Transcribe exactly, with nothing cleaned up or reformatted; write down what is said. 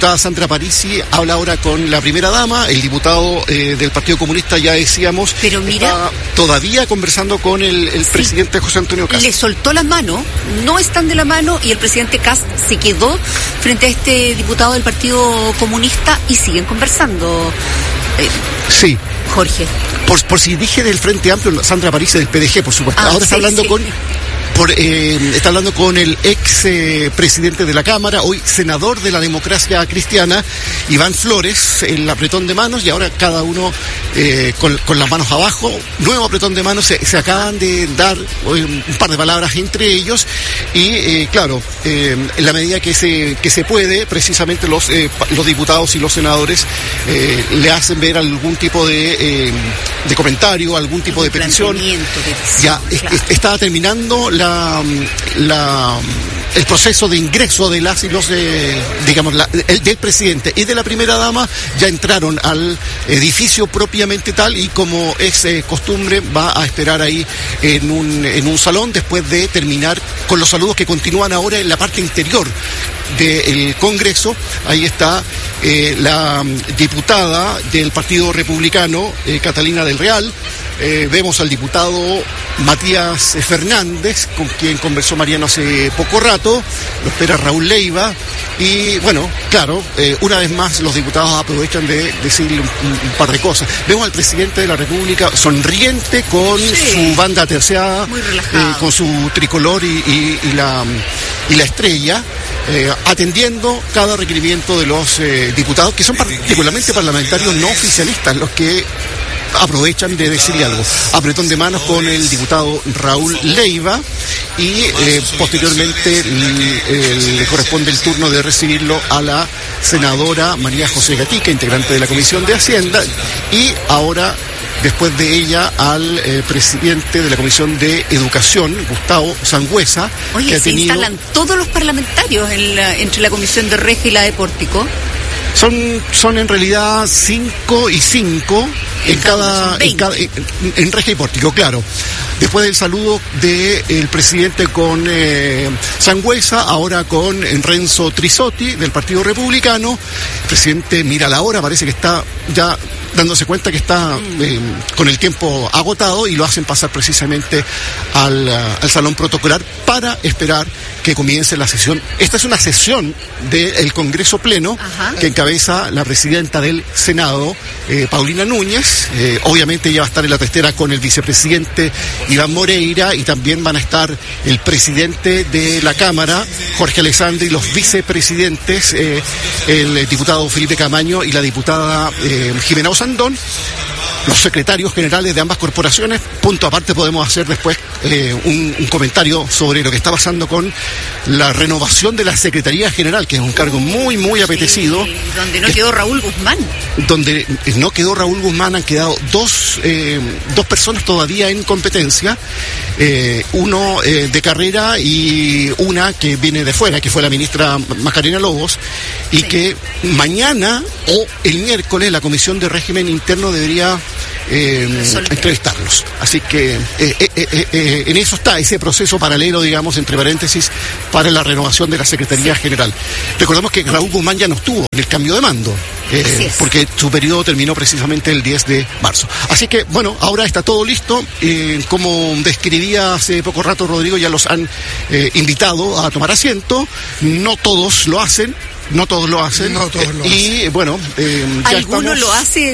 diputada Sandra Parisi habla ahora con la primera dama, el diputado eh, del Partido Comunista, ya decíamos, pero mira, está todavía conversando con el, el sí, presidente José Antonio Kast. Le soltó la mano, no están de la mano, y el presidente Kast se quedó frente a este diputado del Partido Comunista y siguen conversando. Eh, sí. Jorge. Por, por si dije del Frente Amplio, Sandra Parisi del P D G, por supuesto. Ah, ahora sí, está hablando sí. con... Por, eh, está hablando con el ex eh, presidente de la Cámara, hoy senador de la Democracia Cristiana, Iván Flores, el apretón de manos, y ahora cada uno eh, con, con las manos abajo, nuevo apretón de manos, se, se acaban de dar hoy un par de palabras entre ellos, y eh, claro, eh, en la medida que se, que se puede, precisamente los, eh, los diputados y los senadores eh, le hacen ver algún tipo de, eh, de comentario, algún tipo de petición. Ya, claro. est- estaba terminando la La, la, el proceso de ingreso de las y los, eh, digamos, la, el, del presidente y de la primera dama. Ya entraron al edificio propiamente tal, y como es eh, costumbre, va a esperar ahí en un, en un salón después de terminar con los saludos que continúan ahora en la parte interior del Congreso. Ahí está eh, la diputada del Partido Republicano, eh, Catalina del Real. Eh, vemos al diputado Matías Fernández, con quien conversó Mariano hace poco rato. Lo espera Raúl Leiva. Y bueno, claro, eh, una vez más los diputados aprovechan de decirle un, un, un par de cosas. Vemos al presidente de la República sonriente con sí, su banda terciada, eh, con su tricolor y, y, y, la, y la estrella. Eh, atendiendo cada requerimiento de los eh, diputados, que son particularmente parlamentarios no oficialistas, los que aprovechan de decirle algo. Apretón de manos con el diputado Raúl Leiva, y eh, posteriormente eh, le corresponde el turno de recibirlo a la senadora María José Gatica, integrante de la Comisión de Hacienda, y ahora, después de ella, al eh, presidente de la Comisión de Educación, Gustavo Sangüesa. Oye, que ha se tenido... instalan todos los parlamentarios en la, entre la Comisión de Regi y la de Pórtico. Son, son en realidad cinco y cinco en, en cada, en cada, en, en Regia y Pórtico, claro. Después del saludo del presidente con eh, Sangüesa, ahora con Renzo Trisotti del Partido Republicano. El presidente mira la hora, parece que está ya dándose cuenta que está eh, con el tiempo agotado, y lo hacen pasar precisamente al, al salón protocolar para esperar que comience la sesión. Esta es una sesión del Congreso Pleno. Ajá. Que encabeza la presidenta del Senado, eh, Paulina Núñez. Eh, obviamente ella va a estar en la testera con el vicepresidente Iván Moreira, y también van a estar el presidente de la Cámara, Jorge Alessandri, y los vicepresidentes, eh, el diputado Felipe Camaño y la diputada eh, Jimena Osandón. Los secretarios generales de ambas corporaciones. Punto aparte, podemos hacer después eh, un, un comentario sobre lo que está pasando con la renovación de la Secretaría General, que es un cargo muy, muy apetecido. Sí, donde no quedó Raúl Guzmán. Donde no quedó Raúl Guzmán, han quedado dos, eh, dos personas todavía en competencia. Eh, uno eh, de carrera y una que viene de fuera, que fue la ministra Macarena Lobos, y sí, que mañana o el miércoles la Comisión de Régimen Interno debería eh, entrevistarlos. Así que eh, eh, eh, eh, en eso está ese proceso paralelo, digamos, entre paréntesis, para la renovación de la Secretaría General. Recordemos que Raúl Guzmán ya no estuvo en el cambio de mando, eh, porque su periodo terminó precisamente el diez de marzo. Así que, bueno, ahora está todo listo. Eh, como describía hace poco rato Rodrigo, ya los han eh, invitado a tomar asiento. No todos lo hacen. No todos lo hacen. No todos lo hacen. Y bueno, eh, ya alguno estamos... lo hace